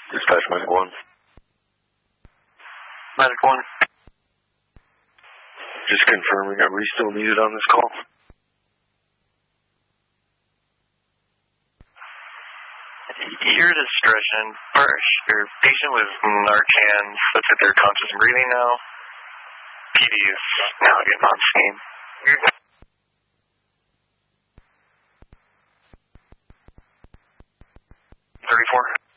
Dispatch Medic 1. Medic 1. Just confirming, are we still needed on this call? Your discretion. First, your patient was Narcan. Looks like they're conscious and breathing now. PD is now getting on scene. 34.